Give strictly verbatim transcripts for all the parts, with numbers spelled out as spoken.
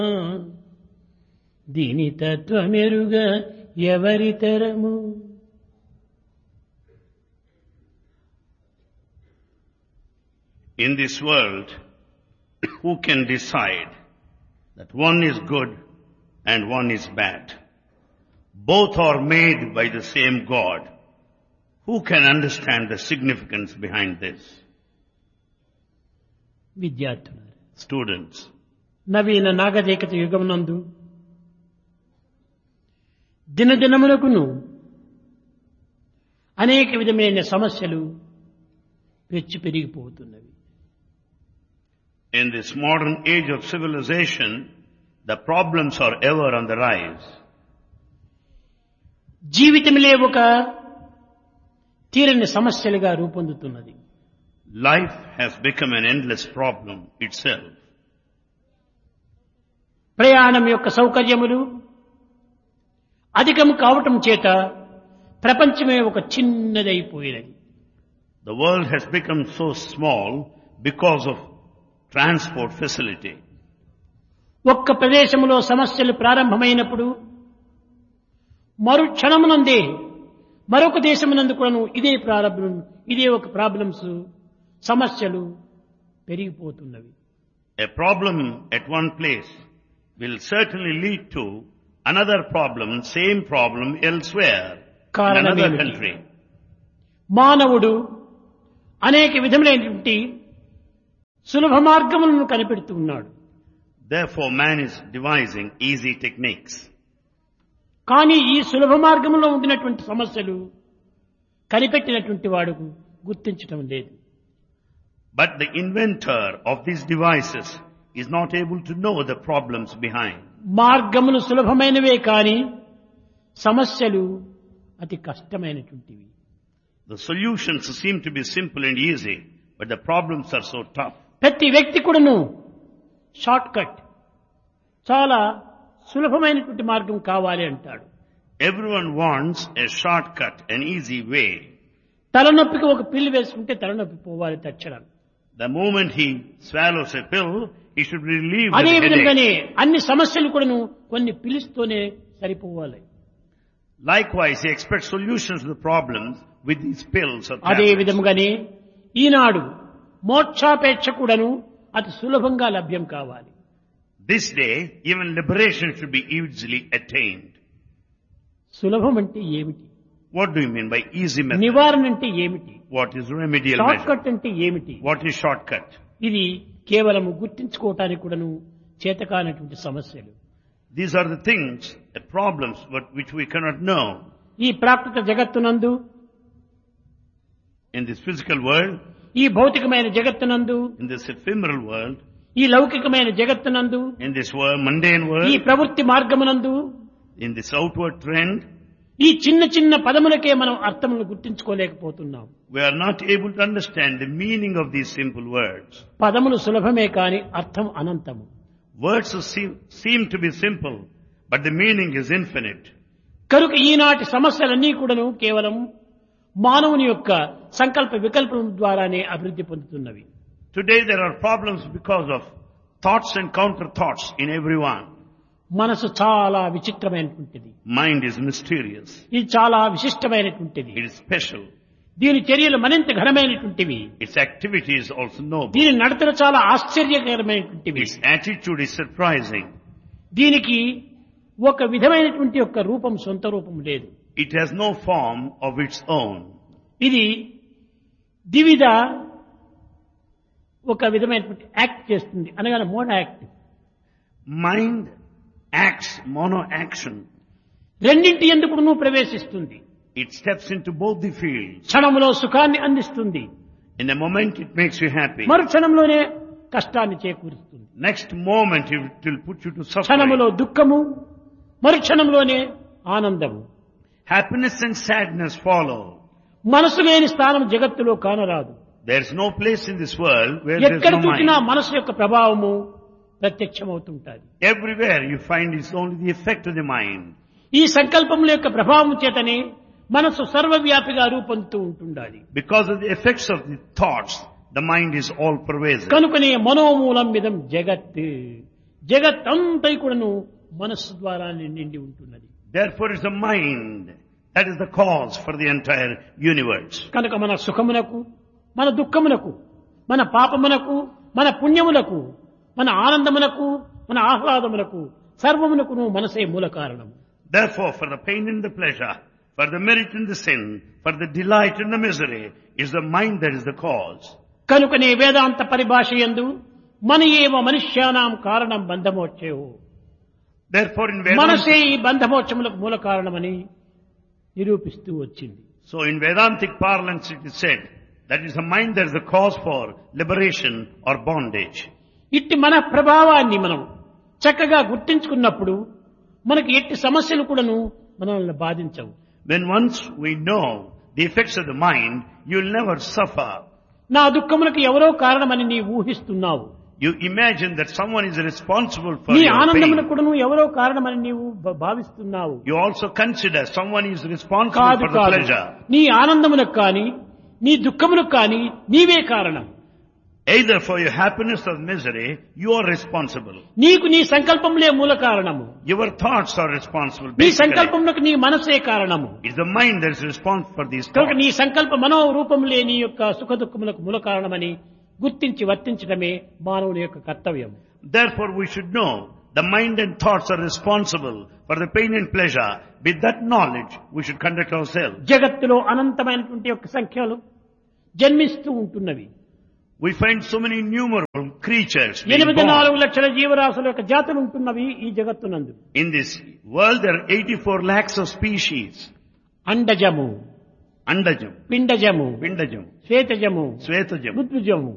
దీని తత్వమెరుగ ఎవరి తరము. In this world, who can decide that one is good and one is bad? Both are made by the same God. Who can understand the significance behind this? విద్యార్థులు, Students, నవీన నాగరికత యుగమునందు దినదినమునకును అనేక విధమైన సమస్యలు పెచ్చు పెరిగిపోతున్నవి. in this modern age of civilization, the problems are ever on the rise. జీవితములే ఒక తీరని సమస్యలుగా రూపొందుతున్నది. Life has become an endless problem itself. ప్రయాణం యొక్క సౌకర్యములు అధికం కావటం చేత ప్రపంచమే ఒక చిన్నదైపోయినది. The world has become so small because of transport facility. ఒక్క ప్రదేశంలో సమస్యలు ప్రారంభమైనప్పుడు మరు క్షణమునందే మరొక దేశమునందు కూడాను ఇదే ప్రారంభం ఇదే ఒక ప్రాబ్లమ్స్ సమస్యలు పెరిగిపోతున్నవి. A problem at one place will certainly lead to another problem, same problem elsewhere, in another country. మానవుడు అనేక విధములైనటువంటి సులభ మార్గములను కనిపెడుతూ ఉన్నాడు. Therefore, man is devising easy techniques. కానీ ఈ సులభ మార్గంలో ఉండినటువంటి సమస్యలు కనిపెట్టినటువంటి వాడుకు గుర్తించటం లేదు. But the inventor of these devices is not able to know the problems behind. మార్గములు సులభమైనవే కానీ సమస్యలు అతి కష్టమైనటువంటివి. The solutions seem to be simple and easy, but the problems are so tough. ప్రతి వ్యక్తి కూడాను షార్ట్ కట్ చాలా సులభమైనటువంటి మార్గం కావాలి అంటాడు. Everyone wants a shortcut, an easy way. తలనొప్పికి ఒక పిల్లు వేసుకుంటే తలనొప్పి పోవాలి తక్షణం. The moment he swallows a pill, he should be relieved of అదే the విధంగానే headache. అన్ని సమస్యలు కూడాను కొన్ని పిలుస్తూనే సరిపోవాలి. Likewise, he expects solutions to the problems with these pills or అదే tablets. విధముగానే ఈనాడు మోక్షాపేక్ష కూడాను అతి సులభంగా లభ్యం కావాలి. This day, even liberation should be easily attained. సులభం అంటే ఏమిటి? What do you mean by easy method? నివారణ అంటే ఏమిటి? What is remedial short measure? Cut అంటే ఏమిటి? What is shortcut? ఇది కేవలం గుర్తించుకోవటానికి కూడాను చేతకానటువంటి సమస్యలు. These are the things, the problems but which we cannot know. ఈ ప్రాకృత జగత్తునందు In this physical world, ఈ భౌతికమైన జగత్తునందు in this ephemeral world, ఈ లౌకికమైన జగత్తునందు in this world, mundane ఈ world, ప్రవృత్తి మార్గమునందు in this outward trend, ఈ చిన్న చిన్న పదములకే మనం అర్థములను గుర్తించుకోలేకపోతున్నాం. we are not able to understand the meaning of these simple words. పదములు సులభమే కాని అర్థం అనంతము. Words seem, seem to be simple, but the meaning is infinite. కనుక ఈనాటి సమస్యలన్నీ కూడాను కేవలం మానవుని యొక్క సంకల్ప వికల్పం ద్వారానే అభివృద్ధి పొందుతున్నవి. Today there are problems because of thoughts and counter thoughts in everyone. మనసు చాలా విచిత్రమైనటువంటిది. Mind is mysterious. ఇది చాలా విశిష్టమైనటువంటిది. It is special. దీని చర్యలు మరింత ఘనమైనటువంటివి. Its activity is also noble. దీని నడతలు చాలా ఆశ్చర్యకరమైనటువంటివి. Its attitude is surprising. దీనికి ఒక విధమైనటువంటి యొక్క రూపం సొంత రూపం లేదు. It has no form of its own. ఇది ద్విధ ఒక విధమైనటువంటి యాక్ట్ చేస్తుంది అనగా mono act. Mind acts mono-action. రెండింటి ఎందుకు ప్రవేశిస్తుంది. It steps into both the fields. క్షణంలో సుఖాన్ని అందిస్తుంది, In a moment it makes you happy. మరు క్షణంలోనే కష్టాన్ని చేకూరుస్తుంది. Next moment it will put you to క్షణములో suffering. దుఃఖము, మరు క్షణంలోనే ఆనందము. Happiness and sadness follow. మనసు లేని స్థానం జగత్తులో కానరాదు. There is no place in this world where there is ఎక్కడ no చూసినా mind. మనసు యొక్క ప్రభావము ప్రత్యక్షమవుతుంటాది. Everywhere you find it's only the effect of the mind. ఈ సంకల్పముల యొక్క ప్రభావం చేతనే మనసు సర్వవ్యాపిగా రూపొందుతూ ఉంటుండాలి. Because of the effects of the thoughts, the mind is all pervasive. కనుకనే మనోమూలం విధం జగత్. జగత్తంతా కూడాను మనస్సు ద్వారా నిండి ఉంటున్నది. Therefore it's the mind that is the cause for the entire universe. కనుక మన సుఖమునకు, మన దుఃఖమునకు, మన పాపమునకు, మన పుణ్యములకు, మన ఆనందమునకు, మన ఆహ్లాదమునకు సర్వమునకును మనసే మూల కారణము. Therefore, for the pain and the pleasure, for the merit and the sin, for the delight and the misery, is the mind that is the cause. కనుకనే వేదాంత పరిభాష యందు మన ఏవ మనుష్యానాం కారణం బంధమోక్షేయో. Therefore, in మనసే Vedanta, ఈ బంధమోక్షములకు మూల కారణమని నిరూపిస్తూ వచ్చింది. so in Vedantic parlance it is said that is the mind that is the cause for liberation or bondage. ఇట్టి మన ప్రభావాన్ని మనం చక్కగా గుర్తించుకున్నప్పుడు మనకి ఎట్టి సమస్యలు కూడాను మనల్ని బాధించవు. When once we know the effects of the mind, you will never suffer. నా దుఃఖములకు ఎవరో కారణమని నీ ఊహిస్తున్నావు. You imagine that someone is responsible for నీ your ఆనందములకు pain. కూడాను ఎవరో కారణమని నీవు భ- భావిస్తున్నావు. You also consider someone is responsible కాదు for the కాదు, pleasure. నీ ఆనందములకు కానీ నీ దుఃఖములకు కానీ నీవే కారణం. Either for your happiness or misery, you are responsible. నీకు నీ సంకల్పములే మూల కారణము. Your thoughts are responsible. నీ Basically, సంకల్పములకు నీ మనసే కారణము. it's the mind that is responsible for these కనుక thoughts. నీ సంకల్ప మనోరూపములే నీ యొక్క సుఖ దుఃఖములకు మూల కారణమని గుర్తించి వర్తించడమే మానవుని యొక్క కర్తవ్యం. Therefore, we should know the mind and thoughts are responsible for the pain and pleasure. With that knowledge, we should conduct ourselves. జగత్తులో అనంతమైనటువంటి యొక్క సంఖ్యలు జన్మిస్తూ ఉంటున్నవి. We find so many innumerable creatures being ఎనిమిది born. నాలుగు లక్షల జీవరాశుల యొక్క జాతులు ఉంటున్నవి ఈ జగత్తునందు. In this world, there are eighty-four lakhs of species. అండజము, Andajam, పిండజము, Pindajam, శ్వేతజము, Svetajam. ఋత్విజము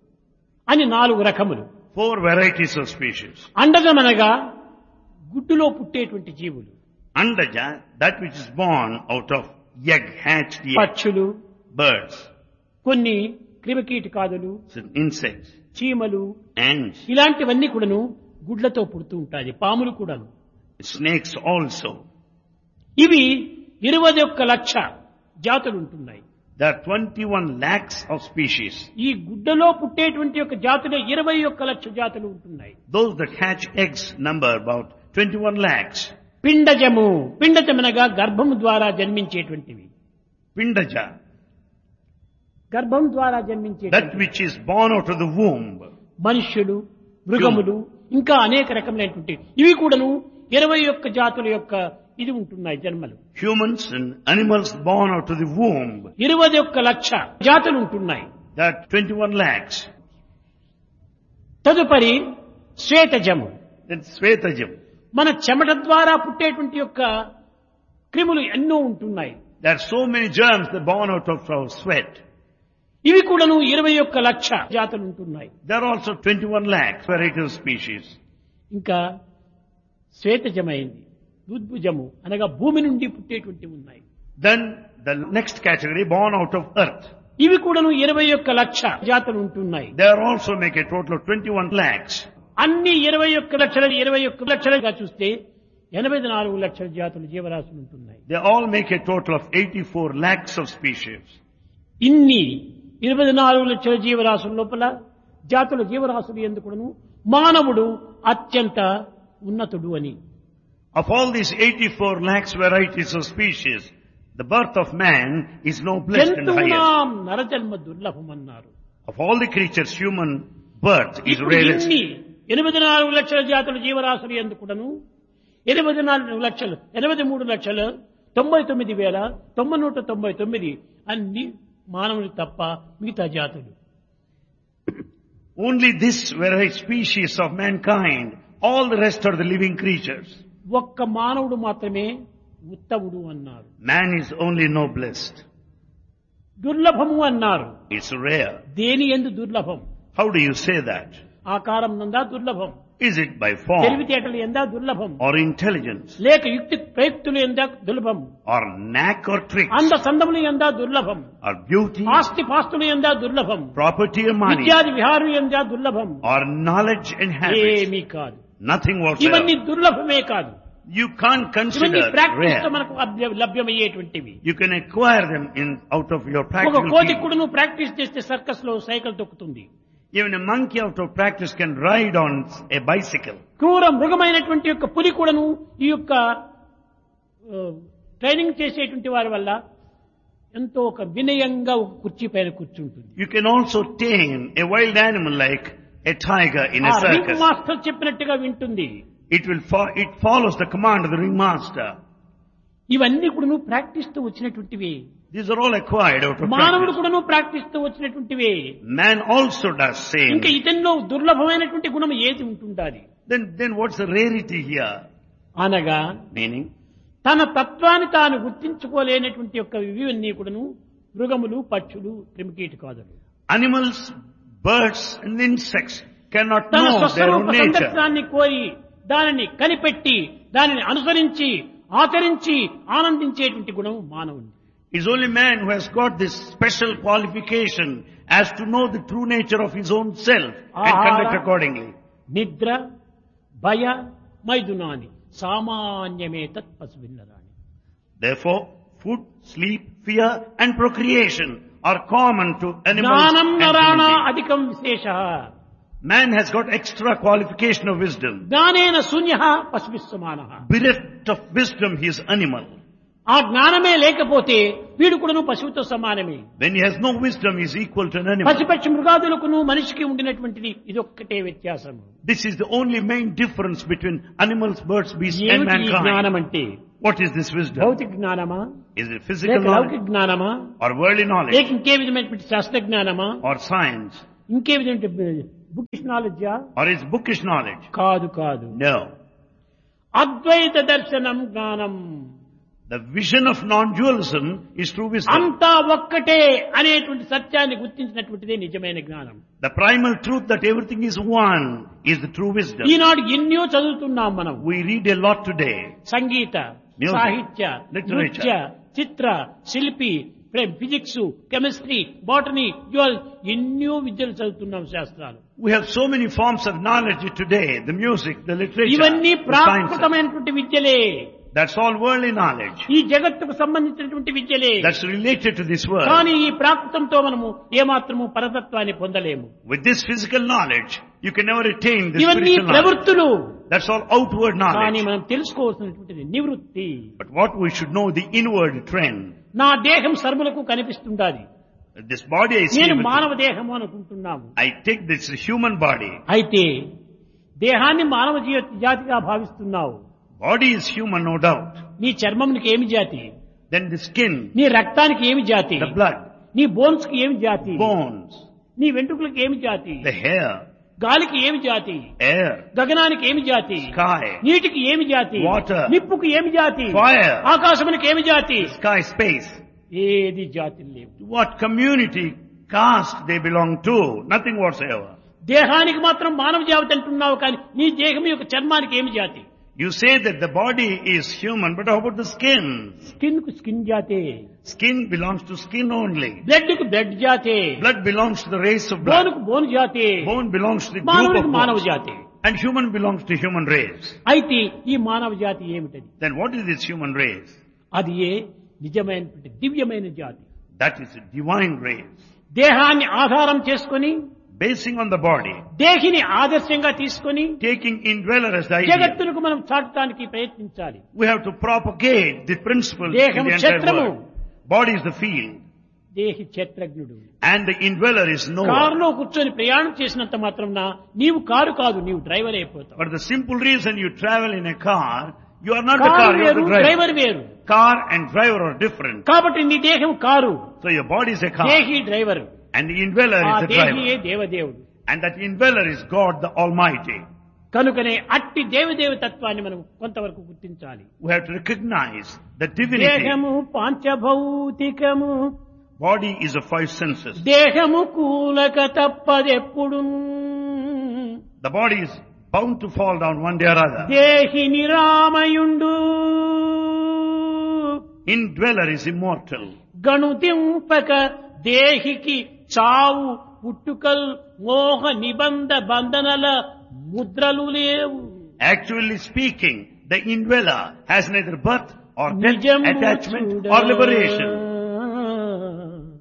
అని నాలుగు రకములు. Four varieties of species. అండజం అనగా గుడ్డులో పుట్టేటువంటి జీవులు. Andaja, that which is born out of egg, hatched egg. పక్షులు, Birds, కొన్ని క్రిమికీటకాదులు, insects, చీమలు, ants, ఇలాంటివన్నీ కూడాను గుడ్లతో పుడుతూ ఉంటాయి. పాములు కూడాను. snakes also. ఇవి ఇరవై ఒక్క లక్ష జాతులు ఉంటున్నాయి. There are twenty-one lakhs of species. ఈ గుడ్డలో పుట్టేటువంటి యొక్క జాతులు ఇరవై ఒక్క లక్ష జాతులు ఉంటున్నాయి. Those that hatch eggs number about twenty-one lakhs. పిండజము, పిండజమనగా గర్భము ద్వారా జన్మించేటువంటివి. Pindaja, గర్భం ద్వారా that జన్మించేటువంటి which is born out of the womb. మనుష్యులు, మృగములు, ఇంకా అనేక రకములైనటువంటి ఇవి కూడాను ఇరవై ఒక్క జాతుల యొక్క ఇది ఉంటున్నాయి జన్మలు. Humans and animals born out of the womb. ఇరవై ఒక్క లక్ష జాతులు ఉంటున్నాయి. There are twenty-one lakhs. తదుపరి శ్వేతజము, Then Svetajam. మన చెమట ద్వారా పుట్టేటువంటి యొక్క క్రిములు ఎన్నో ఉంటున్నాయి. There are so many germs that are born out of our sweat. ఇవి కూడాను ఇరవై ఒక్క లక్ష జాతులు ఉంటున్నాయి. There are also twenty-one lakhs varieties of species. ఇంకా శ్వేతజమైంది, ఉద్భుజము అనగా భూమి నుండి పుట్టేటువంటి ఉన్నాయి. Then the next category born out of earth. ఇవి కూడాను ఇరవై ఒక్క లక్ష జాతులు ఉంటున్నాయి. They are also make a total of twenty-one lakhs. అన్ని ఇరవై ఒక్క లక్షల ఇరవై ఒక్క లక్షలుగా చూస్తే ఎనభై నాలుగు లక్షల జాతులు జీవరాశులు ఉంటున్నాయి. They all make a total of eighty-four lakhs of species. ఇన్ని ఇరవై నాలుగు లక్షల జీవరాశుల లోపల జాతుల జీవరాశులు ఎందుకును మానవుడు అత్యంత ఉన్నతుడు అని. Of all these eighty-four lakhs varieties of species, the birth of man is no blessed and highest. జంతువునాం నరజన్మ దుర్లభం అన్నారు. Of all the creatures, human birth is ఇప్పుడు rarest. ఇన్ని ఎనిమిది నాలుగు లక్షల జాతుల జీవరాశులు ఎందుకును ఎనిమిది నాలుగు లక్షలు ఎనభై మూడు లక్షలు తొంభై తొమ్మిది వేల తొంభై నూట తొంభై తొమ్మిది అన్ని మానవులు తప్ప మిగతా జాతులు. Only this variety species of mankind, all the rest are the living creatures. ఒక్క మానవుడు మాత్రమే ఉత్తముడు అన్నారు. Man is only noblest. దుర్లభము అన్నారు. It's rare. దేని యందు దుర్లభం? How do you say that? ఆకారం నందా దుర్లభం, Is it by form తెలివితేటలు ఎందా దుర్లభం, or intelligence లేక యుక్తి ప్రయుక్తులు ఎందా దుర్లభం, or knack or tricks అంద సందములు ఎందా దుర్లభం, or beauty, ఆస్తి పాస్తులు ఎందా దుర్లభం, property or money విద్యాది విహారు ఎందా దుర్లభం? or knowledge and habits? ఏమీ కాదు. Nothing ఇవన్నీ whatsoever. దుర్లభమే కాదు. You can't ఇవన్నీ consider ప్రాక్టీస్ తో rare. మనకు అభ్య- లభ్యమయ్యేటువంటివి. You can acquire them in out of your ఒక practical కోతి field. కూడా నువ్వు ప్రాక్టీస్ చేస్తే సర్కస్ లో cycle తొక్కుతుంది. Even a monkey out of practice can ride on a bicycle. క్రూర మృగమైనటువంటి యొక్క పులి కూడాను ఈ యొక్క ఆ, ట్రైనింగ్ చేసేటువంటి వారి వల్ల ఎంతో ఒక వినయంగా ఒక కుర్చీ పైన కూర్చుంటుంది. You can also tame a wild animal like a tiger in a ఆ రింగ్ circus. మాస్టర్ చెప్పినట్టుగా వింటుంది. It will fo- it follows the command of the ringmaster. ఇవన్నీ కూడాను ప్రాక్టీస్ తో వచ్చినటువంటివి. These are all acquired out of మానవుడు practice. కూడాను practice తో వచ్చినటువంటివి. Man also does same. ఇంకా ఇతనిలో దుర్లభమైనటువంటి గుణం ఏది ఉంటుండాలి? Then, then what's the rarity here? అనగా Meaning, తన తత్వాన్ని తాను గుర్తించుకోలేనటువంటి యొక్క ఇవన్నీ కూడాను మృగములు, పక్షులు, క్రిమికీటకాదులు. animals, birds and insects cannot తన know their స్వస్వరూప own nature. సందర్శనాన్ని కోరి దానిని కనిపెట్టి దానిని అనుసరించి ఆచరించి ఆనందించేటువంటి గుణం మానవుని. It's only man who has got this special qualification as to know the true nature of his own self and Ahara. conduct accordingly. నిద్ర, భయ, మైదునాని సామాన్యమే తత్ పశువిన్నరాణి. Therefore, food, sleep, fear and procreation are common to animals జ్ఞానం and నరాణ human beings. అధికం విశేష. Man has got extra qualification of wisdom. జ్ఞానేన శూన్య పశుభిస్సమాన. Bereft of wisdom, he is animal. ఆ జ్ఞానమే లేకపోతే వీడు కూడాను పశువుతో సమానమే. When he has no wisdom, he is equal to an animal. పశుపక్షి మృగాదులకును మనిషికి ఉండినటువంటిది ఇదొక్కటే వ్యత్యాసం. This is the only main difference between animals, birds, beasts and ఏమిటి ఈ mankind. జ్ఞానం అంటే? What is this wisdom? భౌతిక జ్ఞానమా, Is it physical లేక knowledge లౌకిక జ్ఞానమా, or worldly లేక knowledge ఇంకే విధమైనటువంటి శాస్త్ర జ్ఞానమా, or science ఇంకే విధమైన bookish నాలెడ్జా? or is bookish knowledge? కాదు కాదు. No. అద్వైత దర్శనం జ్ఞానం. The vision of non-dualism is true wisdom. అంతా ఒక్కటే అనేటువంటి సత్యాన్ని గుర్తించినటువంటిదే నిజమైన జ్ఞానం. The primal truth that everything is one is the true wisdom. ఈనాడు ఎన్నో చదువుతున్నాం మనం. We read a lot today. Sangeetha, Music, సాహిత్య, literature. నృత్య, చిత్ర, శిల్పి, ఫిజిక్స్, కెమిస్ట్రీ, బాటనీ, జువల్ ఎన్నో విద్యలు చదువుతున్నాం శాస్త్రాలు. We have so many forms of knowledge today. The music, the literature, ఇవన్నీ the sciences. ప్రాకృతమైనటువంటి విద్యలే. That's all worldly knowledge. ఈ జగత్తుకు సంబంధించినటువంటి విద్యలే. That's related to this world. కానీ ఈ ప్రాకృతంతో మనము ఏమాత్రము పరతత్వాన్ని పొందలేము. With this physical knowledge, you can never attain this ఇవన్నీ spiritual knowledge. ప్రవృత్తులు. That's all outward కానీ knowledge. మనం తెలుసుకోవాల్సినటువంటిది నివృత్తి. But what we should know, the inward trend. నా దేహం సర్వులకు కనిపిస్తుండాలి. This body I see, నేను with- మానవ దేహము అనుకుంటున్నాము. I take this human body. అయితే దేహాన్ని మానవ G- జాతిగా భావిస్తున్నావు. Body is human, no doubt. నీ చర్మంకి ఏమి జాతి? Then the skin, నీ రక్తానికి ఏమి జాతి? the blood, నీ బోన్స్ కి ఏమి జాతి? bones, నీ వెంట్రుకలకు ఏమి జాతి? the hair, గాలికి ఏమి జాతి? air, గగనానికి ఏమి జాతి? sky, నీటికి ఏమి జాతి? Water. నిప్పుకు ఏమి జాతి? Fire. ఆకాశమునికి ఏమి జాతి? sky, space. ఏది జాతి లేవు. To what community, caste they belong to? Nothing whatsoever. దేహానికి మాత్రం మానవ జాతి అంటున్నావు కానీ నీ దేహం యొక్క చర్మానికి ఏమి జాతి? You say that the body is human, but how about the skin? Skin కు స్కిన్ జాతే, Skin belongs to skin only. Blood కు బ్లడ్ జాతే, Blood belongs to the race of bone blood. కు బోన్ జాతే, Bone belongs to the group మానవునికి of మానవ bones. జాతి. And human belongs to human race. అయితే ఈ మానవ జాతి ఏమిటది? Then what is this human race? అది ఏ నిజమైనటువంటి దివ్యమైన జాతి. That is a divine race. దేహాన్ని ఆధారం చేసుకొని Basing on the body, దేహిని ఆదర్శంగా తీసుకొని taking indweller as the idea. జగత్తులకు మనం చాటడానికి ప్రయత్నించాలి. We have to propagate the principle in the దేహం entire క్షేత్రము. world. Body is the field. దేహి క్షేత్రజ్ఞుడు. And the indweller is knower. కారులో కూర్చొని ప్రయాణం చేసినంత మాత్రం నీవు కారు కాదు, నీవు డ్రైవర్ అయిపోతావు. For the simple reason you travel in a car, you are not the car, car you are వేరు, the driver. డ్రైవర్ వేరు. Car and driver are different. కాబట్టి నీ దేహం car, So your body is a car. దేహి driver. And the indweller ఆ is the దేహియే driver. దేవదేవుడు. And that indweller is God the Almighty. కనుకనే అట్టి దేవదేవ తత్వాన్ని మనం కొంతవరకు గుర్తించాలి. We have to recognize the divinity. దేహము పాంచభౌతికము, Body is of five senses. దేహము కూలక తప్పదెప్పుడు, The body is bound to fall down one day or other. దేహి నిరామయుండు, Indweller is immortal. గణుతింపక దేహికి చావు పుట్టుకల్ మోహ నిబంధ బంధనల ముద్రలు లేవు. Actually speaking, the indweller has neither birth or death, నిజము attachment చూడ. or liberation.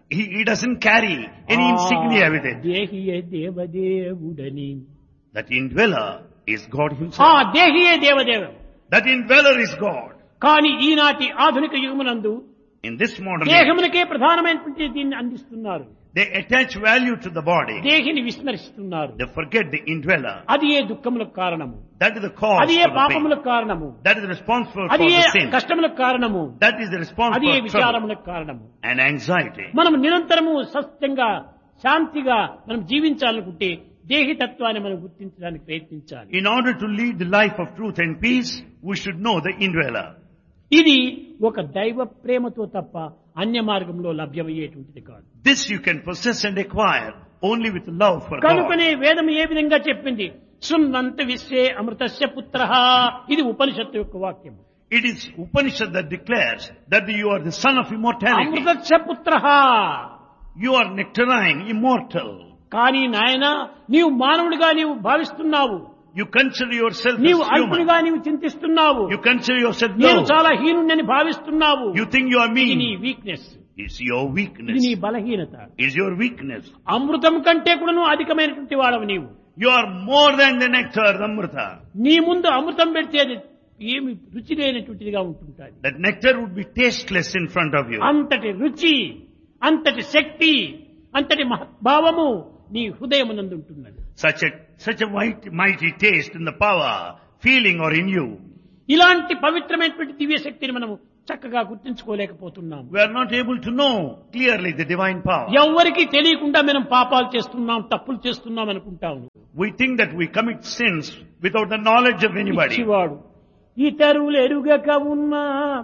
He, he doesn't carry any insignia with it. దేహియే దేవదేవుడని. That indweller is God ఆ himself. దేహియే దేవదేవుడు. That indweller is God. కానీ ఈనాటి ఆధునిక యుగమునందు In this modern age, దేహమునకే ప్రధానమైనటువంటి దీన్ని అందిస్తున్నారు. they attach value to the body. దేహిని విస్మరిస్తున్నారు. They forget the indweller. అది ఏ దుఃఖములకు కారణము, That is the cause అది ఏ for the pain. పాపములకు కారణము, That is responsible for అది ఏ the sin. కష్టములకు కారణము, That is the అది responsible ఏ for trouble విచారములకు కారణము. and anxiety. మనం నిరంతరము సత్యంగా శాంతిగా మనం జీవించాలనుకుంటే దేహితత్వాన్ని మనం గుర్తించడానికి ప్రయత్నించాలి. In order to lead the life of truth and peace, we should know the indweller. ఇది ఒక దైవ ప్రేమతో తప్ప అన్య మార్గంలో లభ్యమయ్యేటువంటిది కాదు. This you can possess and acquire only with love for God. కనుకనే వేదం ఏ విధంగా చెప్పింది, సున్నంత విశ్వే అమృతస్య పుత్రః. ఇది ఉపనిషత్తు యొక్క వాక్యం. It is Upanishad that declares that you are the son of immortality. అమృతస్య పుత్రః. You are nectarine, immortal. కానీ నాయన నీవు మానవుడిగా నీవు భావిస్తున్నావు, You consider yourself నీవు as human. అల్పుడిగా నీవు చింతిస్తున్నావు, You consider yourself నేను low. చాలా హీనుడని భావిస్తున్నావు. You think you are ఇది నీ mean. వీక్నెస్, It's your ఇది weakness. నీ బలహీనత. It's your weakness. అమృతం కంటే కూడాను అధికమైనటువంటి వాడవు నీవు. You are more than the nectar, the amrita. నీ ముందు అమృతం పెడితే అది ఏమి రుచి లేనటువంటిదిగా ఉంటుంటాయి. That nectar would be tasteless in front of you. అంతటి రుచి, అంతటి శక్తి, అంతటి మహద్భావము నీ హృదయమునందు ఉంటున్నది. Such a, such a mighty, mighty taste in the power, feeling or in you. ఇలాంటి పవిత్రమైనటువంటి దివ్య శక్తిని మనము చక్కగా గుర్తించుకోలేకపోతున్నాము. We are not able to know clearly the divine power. ఎవ్వరికీ తెలియకుండా మనం పాపాలు చేస్తున్నాం, తప్పులు చేస్తున్నాం అనుకుంటాము. We think that we commit sins without the knowledge of anybody. పిచ్చివాడు ఇతరులు ఎరుగక ఉన్నా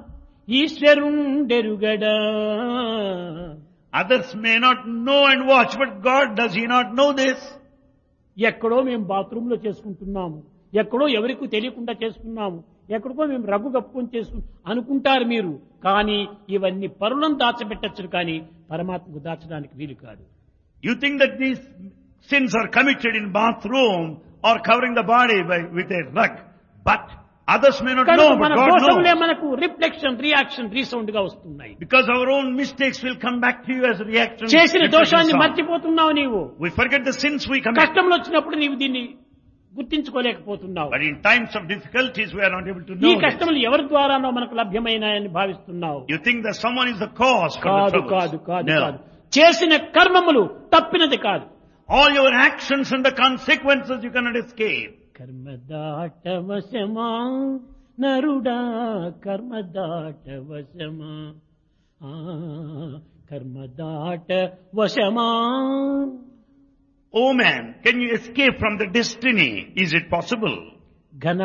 ఈశ్వరుండెరుగడా. Others may not know and watch, but God, does He not know this? ఎక్కడో మేము బాత్రూమ్ లో చేసుకుంటున్నాము, ఎక్కడో ఎవరికి తెలియకుండా చేసుకున్నాము, ఎక్కడికో మేము రగ్గు కప్పుకొని చేసుకు అనుకుంటారు మీరు. కానీ ఇవన్నీ పరులను దాచబెట్టచ్చు, కానీ పరమాత్మకు దాచడానికి వీలు కాదు. You think that these sins are committed in bathroom or covering the body by, with a rug, but others may not కనుక know, but మన God దోషములే knows. మనకు రిఫ్లెక్షన్, రియాక్షన్, రీసౌండ్ గా వస్తున్నాయి. Because our own mistakes will come back to you as a reaction. చేసిన reflection దోషాన్ని sound. మర్చిపోతున్నావు నీవు. We forget the sins we commit. కష్టంలో వచ్చినప్పుడు నీవు దీన్ని గుర్తించుకోలేకపోతున్నావు. But in times of difficulties, we are not able to ఈ know this. కష్టములు ఎవరి ద్వారానో మనకు లభ్యమైనాయని భావిస్తున్నావు. You think that someone is the cause for the కాదు troubles. కాదు కాదు No. కాదు. చేసిన కర్మములు తప్పినది కాదు. All your actions and the consequences you cannot escape. కర్మ దాటవశమా నరుడా, కర్మ దాటవశమా, ఆ, కర్మ దాట వశమా. Oh man, can you escape from the destiny? Is it possible? ఘన